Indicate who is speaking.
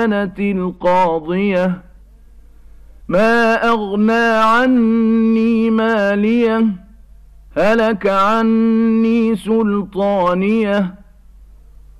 Speaker 1: كانت القاضية ما أغنى عني ماليه هلك عني سلطانيه